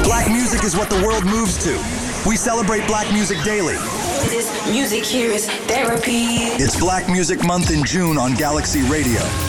Black music is what the world moves to. We celebrate black music daily. This music here is therapy. It's Black Music Month in June on Galaxy Radio.